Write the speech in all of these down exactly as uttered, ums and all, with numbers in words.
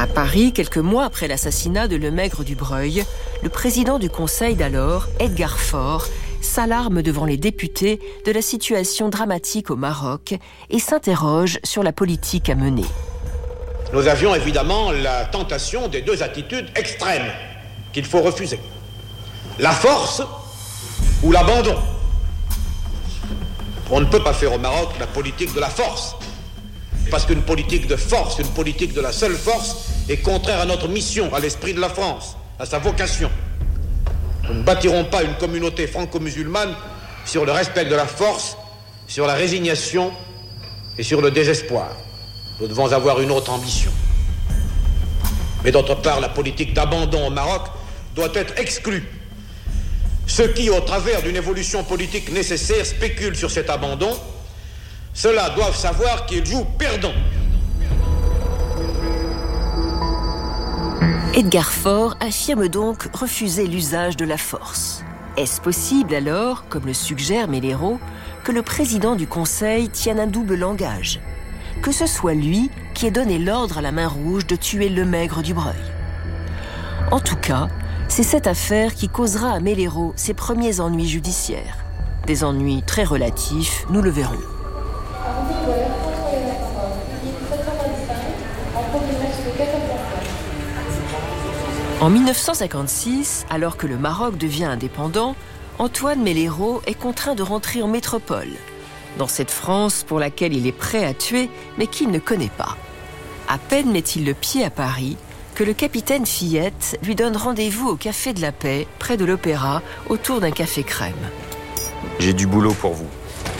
À Paris, quelques mois après l'assassinat de Lemaigre du Breuil, le président du Conseil d'alors, Edgar Faure, s'alarme devant les députés de la situation dramatique au Maroc et s'interroge sur la politique à mener. Nous avions évidemment la tentation des deux attitudes extrêmes qu'il faut refuser. La force ou l'abandon. On ne peut pas faire au Maroc la politique de la force. Parce qu'une politique de force, une politique de la seule force, est contraire à notre mission, à l'esprit de la France, à sa vocation. Nous ne bâtirons pas une communauté franco-musulmane sur le respect de la force, sur la résignation et sur le désespoir. Nous devons avoir une autre ambition. Mais d'autre part, la politique d'abandon au Maroc doit être exclue. Ceux qui, au travers d'une évolution politique nécessaire, spéculent sur cet abandon, ceux-là doivent savoir qu'ils jouent perdant. Edgar Faure affirme donc refuser l'usage de la force. Est-ce possible alors, comme le suggère Melero, que le président du Conseil tienne un double langage ? Que ce soit lui qui ait donné l'ordre à la Main Rouge de tuer Lemaigre du Breuil. En tout cas, c'est cette affaire qui causera à Melero ses premiers ennuis judiciaires. Des ennuis très relatifs, nous le verrons. En mille neuf cent cinquante-six, alors que le Maroc devient indépendant, Antoine Melero est contraint de rentrer en métropole, dans cette France pour laquelle il est prêt à tuer, mais qu'il ne connaît pas. À peine met-il le pied à Paris que le capitaine Fillette lui donne rendez-vous au Café de la Paix, près de l'Opéra, autour d'un café crème. J'ai du boulot pour vous.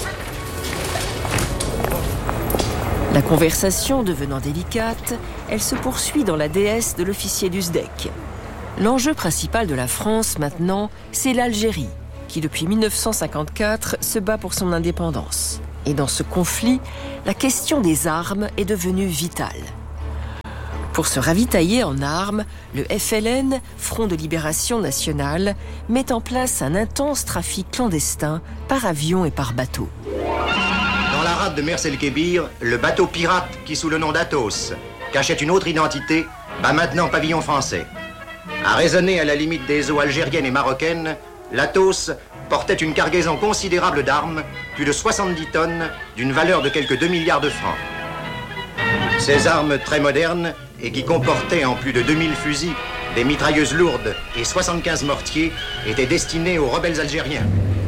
La conversation devenant délicate, elle se poursuit dans la déesse de l'officier du S D E C. L'enjeu principal de la France, maintenant, c'est l'Algérie, qui depuis mille neuf cent cinquante-quatre se bat pour son indépendance. Et dans ce conflit, la question des armes est devenue vitale. Pour se ravitailler en armes, le F L N, Front de Libération Nationale, met en place un intense trafic clandestin par avion et par bateau. Dans la rade de Mers El Kébir, le bateau pirate qui, sous le nom d'Athos, cachait une autre identité, bat maintenant pavillon français. À raisonner à la limite des eaux algériennes et marocaines, l'Athos portait une cargaison considérable d'armes, plus de soixante-dix tonnes, d'une valeur de quelques deux milliards de francs. Ces armes très modernes, et qui comportaient en plus de deux mille fusils, des mitrailleuses lourdes et soixante-quinze mortiers, étaient destinées aux rebelles algériens.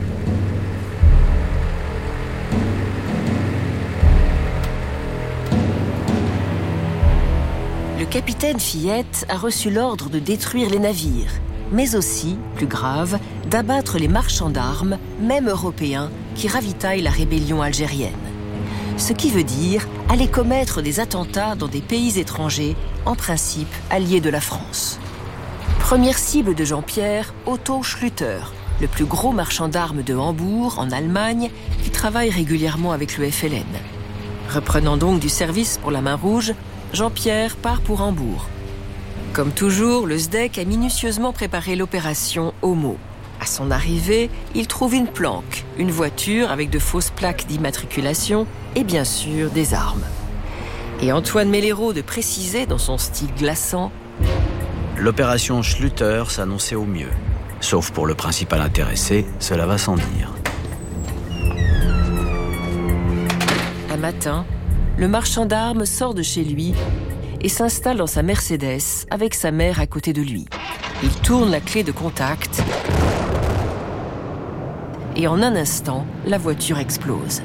Le capitaine Fillette a reçu l'ordre de détruire les navires, mais aussi, plus grave, d'abattre les marchands d'armes, même européens, qui ravitaillent la rébellion algérienne. Ce qui veut dire aller commettre des attentats dans des pays étrangers, en principe alliés de la France. Première cible de Jean-Pierre, Otto Schlüter, le plus gros marchand d'armes de Hambourg, en Allemagne, qui travaille régulièrement avec le F L N. Reprenant donc du service pour la Main Rouge, Jean-Pierre part pour Hambourg. Comme toujours, le S D E C a minutieusement préparé l'opération Homo. À son arrivée, il trouve une planque, une voiture avec de fausses plaques d'immatriculation et bien sûr des armes. Et Antoine Melero de préciser dans son style glaçant: L'opération Schlüter s'annonçait au mieux. Sauf pour le principal intéressé, cela va sans dire. Un matin, le marchand d'armes sort de chez lui et s'installe dans sa Mercedes avec sa mère à côté de lui. Il tourne la clé de contact et en un instant, la voiture explose.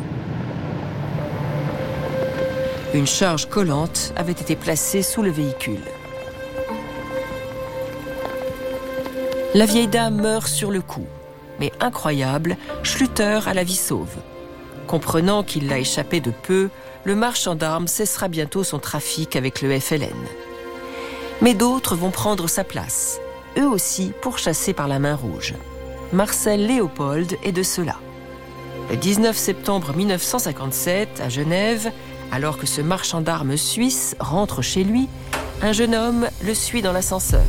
Une charge collante avait été placée sous le véhicule. La vieille dame meurt sur le coup, mais incroyable, Schlüter a la vie sauve. Comprenant qu'il l'a échappé de peu, le marchand d'armes cessera bientôt son trafic avec le F L N. Mais d'autres vont prendre sa place, eux aussi pourchassés par la Main Rouge. Marcel Léopold est de ceux-là. Le dix-neuf septembre mille neuf cent cinquante-sept, à Genève, alors que ce marchand d'armes suisse rentre chez lui, un jeune homme le suit dans l'ascenseur.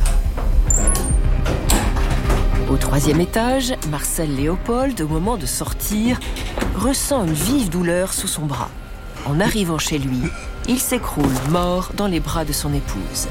Au troisième étage, Marcel Léopold, au moment de sortir, ressent une vive douleur sous son bras. En arrivant chez lui, Il s'écroule mort dans les bras de son épouse.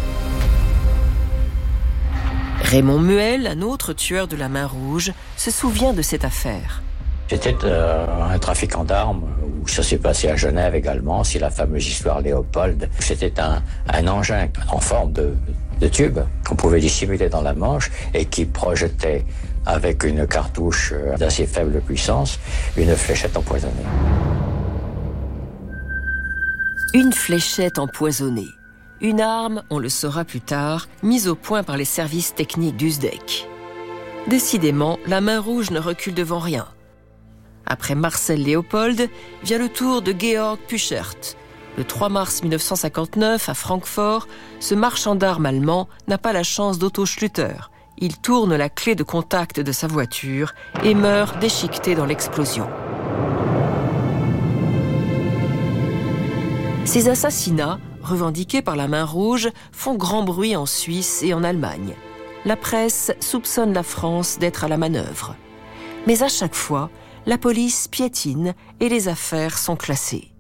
Raymond Muel, un autre tueur de la Main Rouge, se souvient de cette affaire. C'était euh, un trafiquant d'armes, où ça s'est passé à Genève également, c'est la fameuse histoire Léopold. C'était un, un engin en forme de, de tube qu'on pouvait dissimuler dans la manche et qui projetait avec une cartouche d'assez faible puissance une fléchette empoisonnée. Une fléchette empoisonnée. Une arme, on le saura plus tard, mise au point par les services techniques d'U S D E C. Décidément, la Main Rouge ne recule devant rien. Après Marcel Léopold, vient le tour de Georg Puchert. Le trois mars mille neuf cent cinquante-neuf, à Francfort, ce marchand d'armes allemand n'a pas la chance d'Otto Schlüter. Il tourne la clé de contact de sa voiture et meurt déchiqueté dans l'explosion. Ces assassinats, revendiqués par la Main Rouge, font grand bruit en Suisse et en Allemagne. La presse soupçonne la France d'être à la manœuvre. Mais à chaque fois, la police piétine et les affaires sont classées.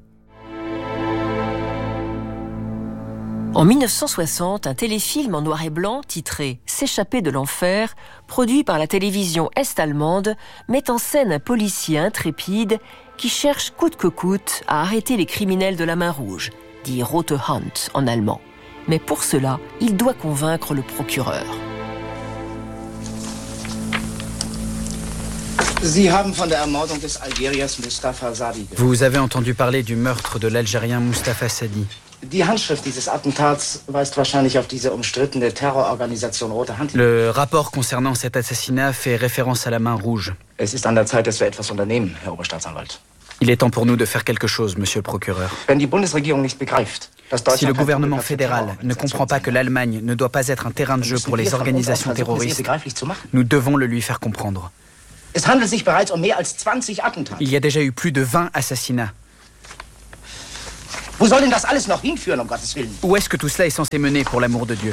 En mille neuf cent soixante, un téléfilm en noir et blanc titré « S'échapper de l'enfer », produit par la télévision est-allemande, met en scène un policier intrépide qui cherche coûte que coûte à arrêter les criminels de la Main Rouge, dit Rote Hand en allemand. Mais pour cela, il doit convaincre le procureur. Vous avez entendu parler du meurtre de l'Algérien Mustapha Sadi. Le rapport concernant cet assassinat fait référence à la Main Rouge. Il est temps pour nous de faire quelque chose, monsieur le procureur. Si le gouvernement fédéral ne comprend pas que l'Allemagne ne doit pas être un terrain de jeu pour les organisations terroristes, nous devons le lui faire comprendre. Il y a déjà eu plus de vingt assassinats. Où est-ce que tout cela est censé mener, pour l'amour de Dieu ?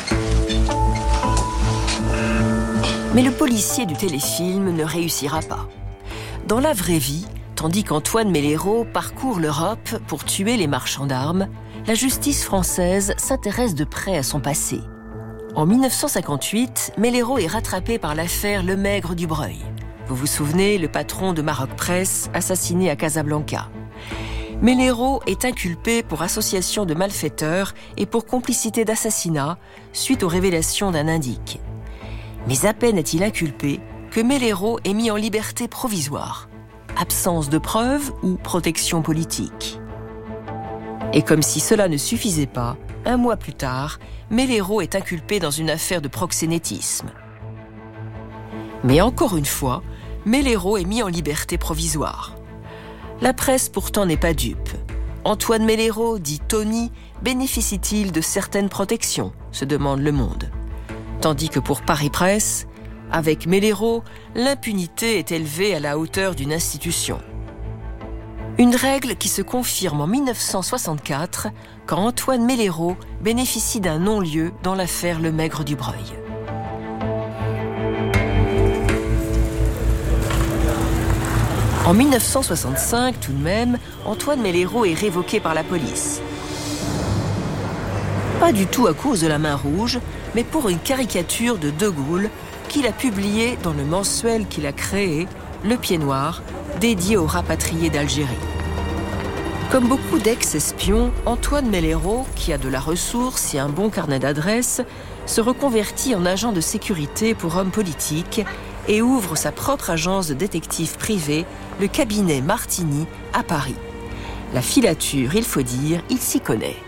Mais le policier du téléfilm ne réussira pas. Dans la vraie vie, tandis qu'Antoine Mellero parcourt l'Europe pour tuer les marchands d'armes, la justice française s'intéresse de près à son passé. En mille neuf cent cinquante-huit, Mellero est rattrapé par l'affaire Lemaigre du Breuil. Vous vous souvenez, le patron de Maroc Presse, assassiné à Casablanca. Mellero est inculpé pour association de malfaiteurs et pour complicité d'assassinat suite aux révélations d'un indique. Mais à peine est-il inculpé que Mellero est mis en liberté provisoire. Absence de preuves ou protection politique. Et comme si cela ne suffisait pas, un mois plus tard, Mellero est inculpé dans une affaire de proxénétisme. Mais encore une fois, Mellero est mis en liberté provisoire. La presse pourtant n'est pas dupe. Antoine Mellero, dit Tony, bénéficie-t-il de certaines protections, se demande Le Monde. Tandis que pour Paris Presse, avec Mellero, l'impunité est élevée à la hauteur d'une institution. Une règle qui se confirme en mille neuf cent soixante-quatre, quand Antoine Mellero bénéficie d'un non-lieu dans l'affaire Lemaigre du Breuil. En mille neuf cent soixante-cinq, tout de même, Antoine Mellero est révoqué par la police. Pas du tout à cause de la Main Rouge, mais pour une caricature de De Gaulle qu'il a publiée dans le mensuel qu'il a créé, Le Pied Noir, dédié aux rapatriés d'Algérie. Comme beaucoup d'ex-espions, Antoine Mellero, qui a de la ressource et un bon carnet d'adresses, se reconvertit en agent de sécurité pour hommes politiques et ouvre sa propre agence de détective privé, le cabinet Martini, à Paris. La filature, il faut dire, il s'y connaît.